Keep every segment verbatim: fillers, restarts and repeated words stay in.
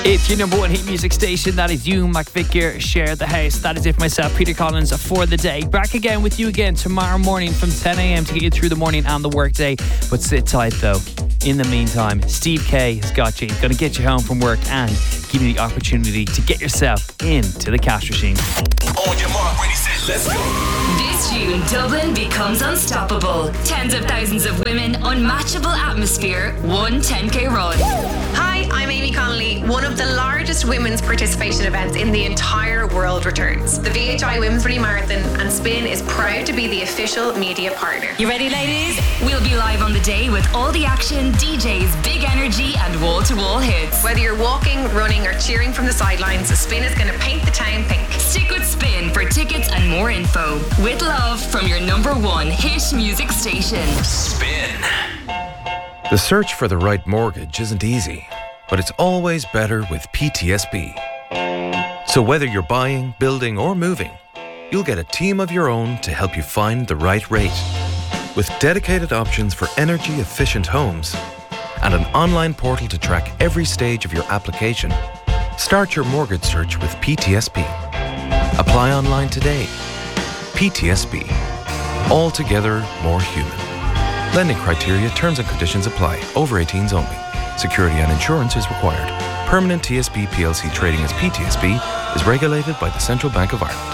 It's your number one hit music station. That is you, McVicker, Share the House. That is it for myself, Peter Collins, for the day. Back again with you again tomorrow morning from ten a.m. to get you through the morning and the workday. But sit tight though. In the meantime, Steve K has got you. He's going to get you home from work and give you the opportunity to get yourself into the cash machine. On your mark, ready, set, let's go. This June, Dublin becomes unstoppable. Tens of thousands of women, unmatchable atmosphere, one ten K run. Hi, I'm Amy Connolly. One of the largest women's participation events in the entire world returns. The V H I Women's Running Marathon, and Spin is proud to be the official media partner. You ready, ladies? We'll be live on the day with all the action, D Js, big energy and wall-to-wall hits. Whether you're walking, running or cheering from the sidelines, Spin is going to paint the town pink. Stick with Spin for tickets and more info. With love from your number one hit music station. Spin. The search for the right mortgage isn't easy, but it's always better with P T S B. So whether you're buying, building or moving, you'll get a team of your own to help you find the right rate. With dedicated options for energy-efficient homes and an online portal to track every stage of your application, start your mortgage search with P T S B. Apply online today. P T S B. Altogether more human. Lending criteria, terms and conditions apply. Over eighteens only. Security and insurance is required. Permanent T S B P L C trading as P T S B is regulated by the Central Bank of Ireland.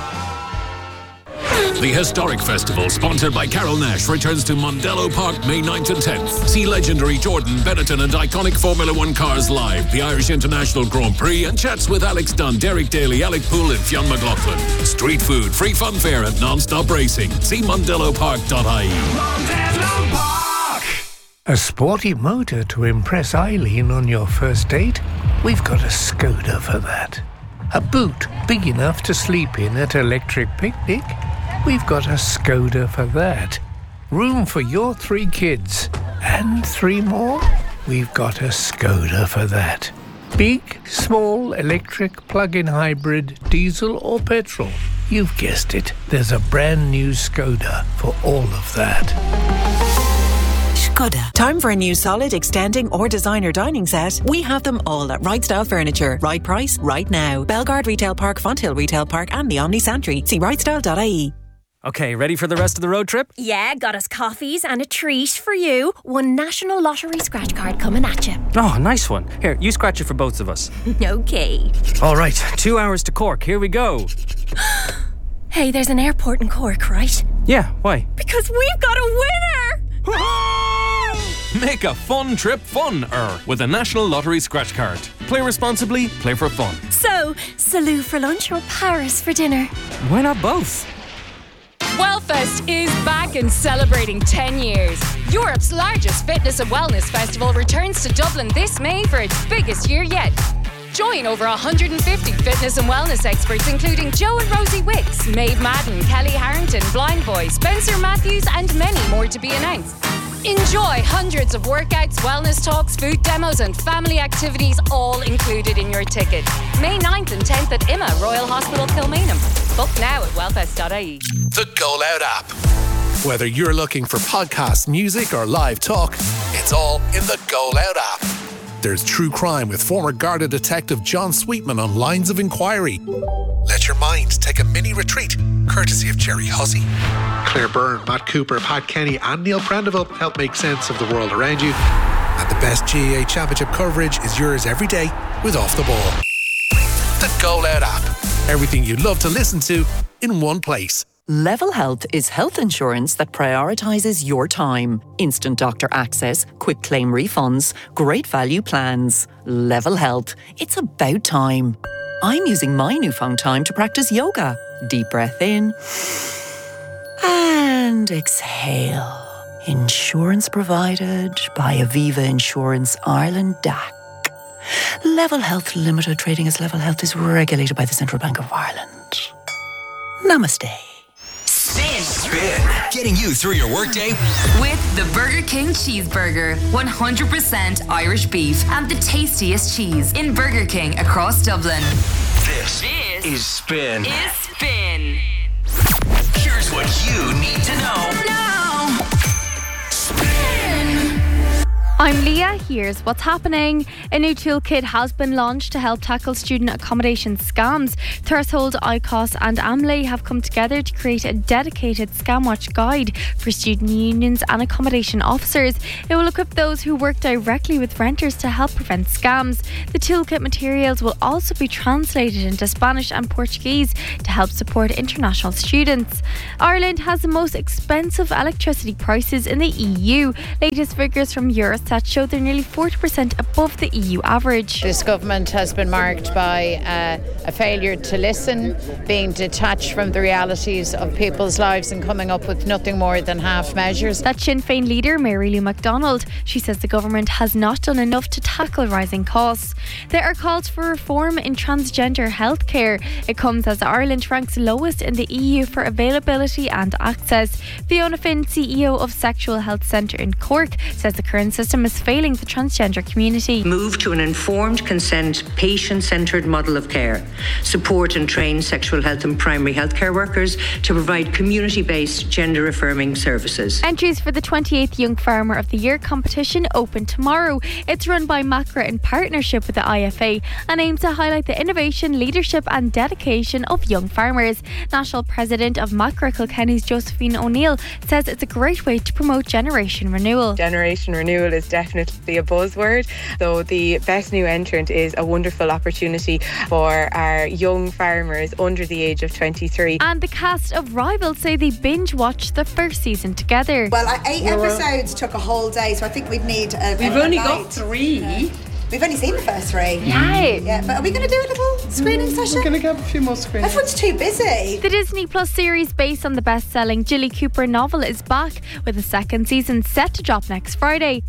The Historic Festival, sponsored by Carol Nash, returns to Mondello Park May ninth and tenth. See legendary Jordan, Benetton and iconic Formula One cars live, the Irish International Grand Prix, and chats with Alex Dunn, Derek Daly, Alec Poole and Fionn McLaughlin. Street food, free funfair and non-stop racing. See mondello park dot I E. Mondello Park! A sporty motor to impress Eileen on your first date? We've got a Skoda for that. A boot big enough to sleep in at Electric Picnic? We've got a Skoda for that. Room for your three kids. And three more? We've got a Skoda for that. Big, small, electric, plug-in hybrid, diesel or petrol. You've guessed it. There's a brand new Skoda for all of that. Skoda. Time for a new solid, extending or designer dining set? We have them all at Right Style Furniture. Right price, right now. Belgard Retail Park, Fonthill Retail Park and the Omni Santry. See right style dot I E. Okay, ready for the rest of the road trip? Yeah, got us coffees and a treat for you. One National Lottery scratch card coming at you. Oh, nice one. Here, you scratch it for both of us. Okay. All right, two hours to Cork. Here we go. Hey, there's an airport in Cork, right? Yeah, why? Because we've got a winner! Make a fun trip fun-er with a National Lottery scratch card. Play responsibly, play for fun. So, Salou for lunch or Paris for dinner? Why not both? Wellfest is back and celebrating ten years. Europe's largest fitness and wellness festival returns to Dublin this May for its biggest year yet. Join over one hundred fifty fitness and wellness experts, including Joe and Rosie Wicks, Maeve Madden, Kelly Harrington, Blind Boy, Spencer Matthews, and many more to be announced. Enjoy hundreds of workouts, wellness talks, food demos, and family activities, all included in your ticket. May ninth and tenth at I M A Royal Hospital, Kilmainham. Book now at wellfest dot I E. The Go Loud app. Whether you're looking for podcasts, music, or live talk, it's all in the Go Loud app. There's true crime with former Garda detective John Sweetman on Lines of Inquiry. Let your mind take a mini retreat, courtesy of Jerry Hussey. Claire Byrne, Matt Cooper, Pat Kenny and Neil Prendeville help make sense of the world around you. And the best G A A Championship coverage is yours every day with Off the Ball. The Go Loud app. Everything you love to listen to in one place. Level Health is health insurance that prioritises your time. Instant doctor access, quick claim refunds, great value plans. Level Health. It's about time. I'm using my newfound time to practice yoga. Deep breath in and exhale. Insurance provided by Aviva Insurance Ireland D A C. Level Health Limited, trading as Level Health, is regulated by the Central Bank of Ireland. Namaste. Spin. Spin. Getting you through your workday with the Burger King Cheeseburger. one hundred percent Irish beef and the tastiest cheese in Burger King across Dublin. This, this is Spin. Is Spin. Here's what you need to know. Now. Spin. I'm Leah, here's what's happening. A new toolkit has been launched to help tackle student accommodation scams. Threshold, I C O S and AMLE have come together to create a dedicated Scam Watch guide for student unions and accommodation officers. It will equip those who work directly with renters to help prevent scams. The toolkit materials will also be translated into Spanish and Portuguese to help support international students. Ireland has the most expensive electricity prices in the E U. Latest figures from Eurostat that show they're nearly forty percent above the E U average. This government has been marked by uh, a failure to listen, being detached from the realities of people's lives and coming up with nothing more than half measures. That's Sinn Féin leader Mary Lou McDonald. She says the government has not done enough to tackle rising costs. There are calls for reform in transgender healthcare. It comes as Ireland ranks lowest in the E U for availability and access. Fiona Finn, C E O of Sexual Health Centre in Cork, says the current system is failing the transgender community. Move to an informed consent, patient-centred model of care. Support and train sexual health and primary healthcare workers to provide community-based gender-affirming services. Entries for the twenty-eighth Young Farmer of the Year competition open tomorrow. It's run by Macra in partnership with the I F A and aims to highlight the innovation, leadership and dedication of young farmers. National President of Macra Kilkenny's Josephine O'Neill says it's a great way to promote generation renewal. Generation renewal is definitely a buzzword, so the best new entrant is a wonderful opportunity for our young farmers under the age of twenty-three. And the cast of Rivals say they binge watched the first season together. Well, eight episodes took a whole day, so I think we'd need a, We've a only night. got three. Yeah. We've only seen the first three. Right. Yeah, but are we going to do a little screening session? We're going to have a few more screenings. Everyone's too busy. The Disney Plus series based on the best-selling Jilly Cooper novel is back, with a second season set to drop next Friday.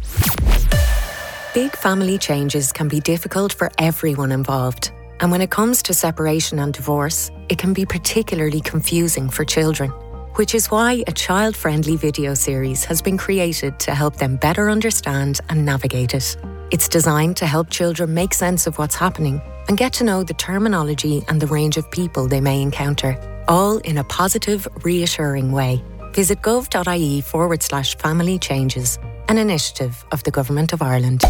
Big family changes can be difficult for everyone involved. And when it comes to separation and divorce, it can be particularly confusing for children. Which is why a child-friendly video series has been created to help them better understand and navigate it. It's designed to help children make sense of what's happening and get to know the terminology and the range of people they may encounter, all in a positive, reassuring way. Visit gov.ie forward slash family changes, an initiative of the Government of Ireland.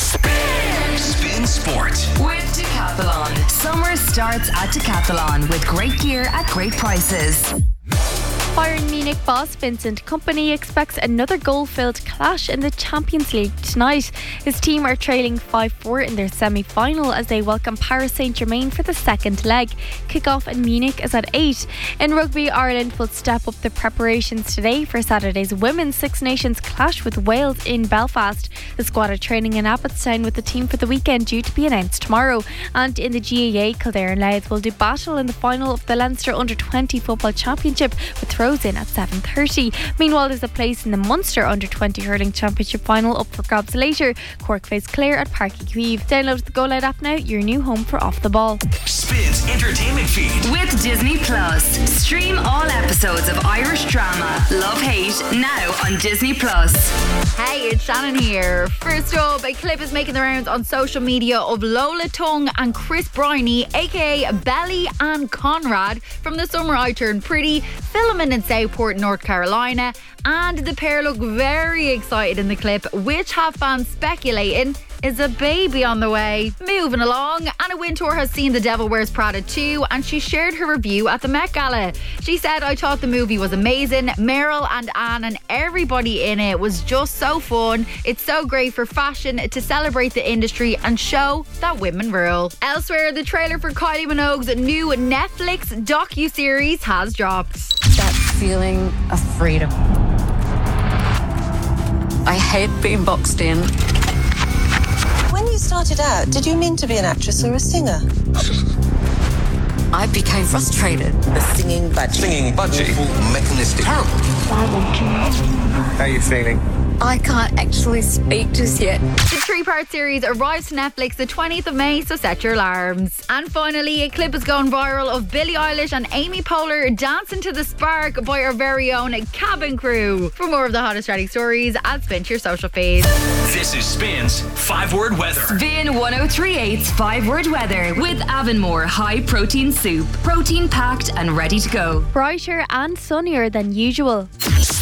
Spin Sport with Decathlon. Summer starts at Decathlon with great gear at great prices. Bayern Munich boss Vincent Kompany expects another goal-filled clash in the Champions League tonight. His team are trailing five four in their semi-final as they welcome Paris Saint-Germain for the second leg. Kick-off in Munich is at eight. In rugby, Ireland will step up the preparations today for Saturday's Women's Six Nations clash with Wales in Belfast. The squad are training in Abbottstown with the team for the weekend due to be announced tomorrow. And in the G A A, Kildare and Louth will do battle in the final of the Leinster under twenty Football Championship with throws in at seven thirty. Meanwhile, there's a place in the Munster under twenty Hurling Championship final up for grabs later. Cork face Clare at Páirc Uí Chaoimh. Download the Go Loud app now, your new home for Off the Ball. Spins entertainment feed with Disney Plus. Stream all episodes of Irish drama Love Hate now on Disney Plus. Hey, it's Shannon here. First up, a clip is making the rounds on social media of Lola Tung and Chris Briney, aka Belly and Conrad, from The Summer I Turned Pretty, filming in Southport, North Carolina. And the pair look very excited in the clip, which have fans speculating is a baby on the way. Moving along, Anna Wintour has seen The Devil Wears Prada two, and she shared her review at the Met Gala. She said, "I thought the movie was amazing. Meryl and Anne and everybody in it was just so fun. It's so great for fashion to celebrate the industry and show that women rule." Elsewhere, the trailer for Kylie Minogue's new Netflix docu-series has dropped. That feeling of freedom. I hate being boxed in. When you started out, did you mean to be an actress or a singer? I became frustrated. The singing budgie. Singing budgie. Mechanistic. Terrible. How are you feeling? I can't actually speak just yet. The three-part series arrives to Netflix the twentieth of May, so set your alarms. And finally, a clip has gone viral of Billie Eilish and Amy Poehler dancing to The Spark by our very own Cabin Crew. For more of the hottest trending stories, add Spin to your social feed. This is Spin's five-word weather. Spin one oh three point eight's five-word weather with Avonmore high-protein soup. Protein-packed and ready to go. Brighter and sunnier than usual.